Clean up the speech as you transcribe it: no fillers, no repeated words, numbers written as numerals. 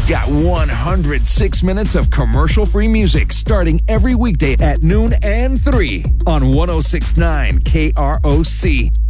You've got 106 minutes of commercial-free music starting every weekday at noon and 3 on 106.9 KROC.